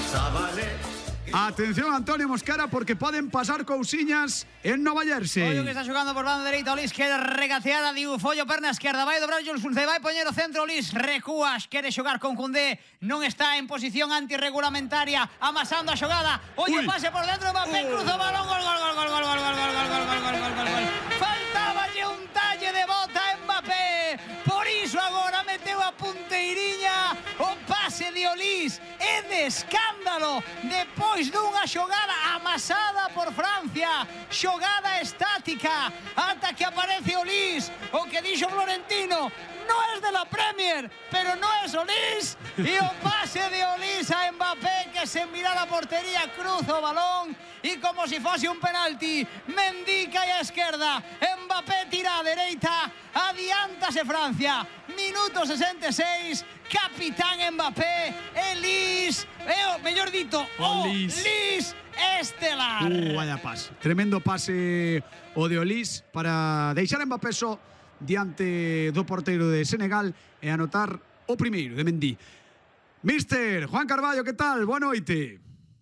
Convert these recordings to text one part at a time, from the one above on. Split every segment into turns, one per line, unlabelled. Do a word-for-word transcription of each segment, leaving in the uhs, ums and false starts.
Atención, Antonio Mosquera, porque poden pasar cousiñas en Nova Jersey.
Ollo que está xogando por banda dereita, Olís quere regatear a Diu Follo, perna esquerda, vai dobrar Jules Funce, vai poñer o centro, Olís recúas, quere xogar con Koundé, non está en posición antirregulamentaria, amasando a xogada, ollo pase por dentro, Mbappé, cruza o balón, gol, gol, gol, gol, gol, gol, gol, gol, gol, gol, gol, gol, gol, gol. Faltáballe un talle de bota a Mbappé, por iso agora meteu a punteiriña, o pase de Olís é de escándalo, depois dunha xogada amasada por Francia, xogada estática ata que aparece Olís, o que dixo Florentino non es de la Premier, pero non es Olís, e o pase de Olís a Mbappé que sen mirar a portería cruza o balón e como se fose un penalti, Mendy cae a esquerda, Mbappé tira a dereita, adiántase Francia, minuto sesenta e seis, capitán Mbappé, Elís, eh, mellor dito, o Lis estelar.
Uh, vaya pase, tremendo pase o de Olís para deixar a Mbappé só diante do porteiro de Senegal e anotar o primeiro de Mendy. Mister Juan Carballo, que tal? Boa noite.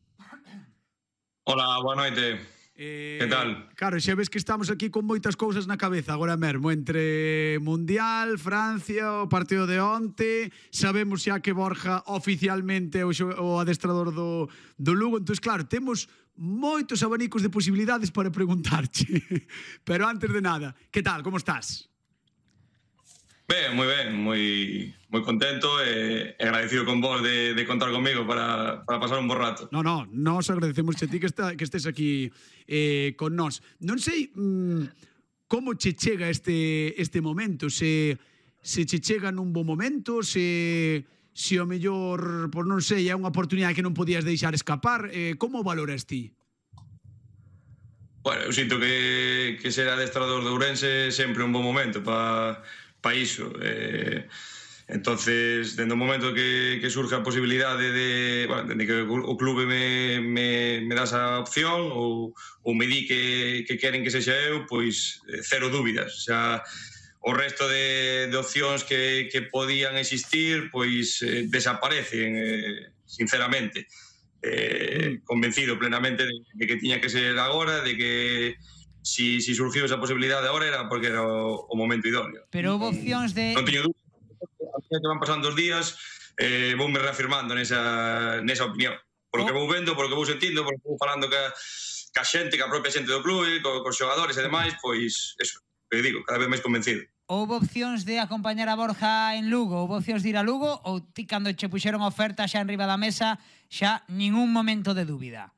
Hola, boa noite.
Eh,
que tal?
Claro, xa ves que estamos aquí con moitas cousas na cabeza agora mesmo, entre Mundial, Francia, o partido de onte, sabemos xa que Borja oficialmente é o, o adestrador do, do Lugo, entón claro, temos moitos abanicos de posibilidades para preguntarche. Pero antes de nada, que tal, como estás?
Ben, moi ben, moi moi contento e agradecido con vos de, de contar comigo para, para pasar un bo rato.
No, no, nos agradecemos a ti que, está, que estés aquí eh, con nós. Non sei mmm, como che chega este, este momento, se, se che chega nun bo momento, se, se o mellor, por non sei, é unha oportunidade que non podías deixar escapar, eh, como valoras ti?
Bueno, eu sinto que, que ser adestrador de Ourense é sempre un bo momento para pa iso. Eh, entonces, dende o momento que, que surge a posibilidade de, bueno, dende que o clube me, me, me dá esa opción ou, ou me di que, que queren que sexa eu, pois cero dúbidas. Xa, o resto de, de opcións que, que podían existir, pois eh, desaparecen, eh, sinceramente. Eh, convencido plenamente de, de que tiña que ser agora, de que si, si surgiu esa posibilidade agora era porque era o, o momento idóneo.
Pero houve opcións de...
Non teño dúbida, a medida que van pasando os días eh, voume reafirmando nesa, nesa opinión. Por lo que vou vendo, por lo que vou sentindo, por lo que vou falando ca, ca xente, ca propia xente do clube, co, cos xogadores e demais, pois, eso, que digo, cada vez máis convencido.
Houve opcións de acompañar a Borja en Lugo, houve opcións de ir a Lugo, ou ti cando che puxeron a oferta xa en riba da mesa, xa ningún momento de dúbida?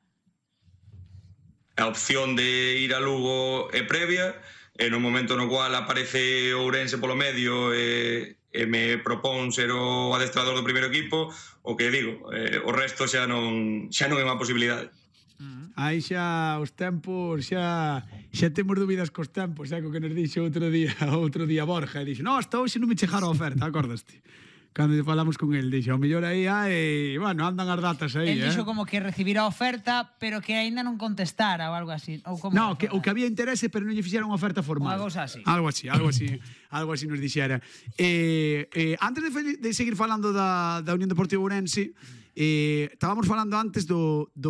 A opción de ir a Lugo é previa, e no momento no cual aparece Ourense polo medio e, e me propón ser o adestrador do primeiro equipo, o que digo, eh, o resto xa non, xa non é unha posibilidade.
Aí xa os tempos, xa xa temos dúbidas cos tempos, xa co que nos dixo outro día, outro día Borja, e dixo, no, hasta hoxe non me chegara a oferta, acordaste? Cando falamos con el, dixo, o mellor aí hai, bueno, andan as datas aí,
el
eh?
dixo como que recibirá a oferta, pero que aínda non contestara ou algo así. Ou como
no, que, o que había interese, pero non lle fixeron unha oferta formal.
Algo así.
Algo así, algo así, algo así nos dixera. Eh, eh, antes de, de seguir falando da, da Unión Deportiva Ourense, eh, estábamos falando antes do, do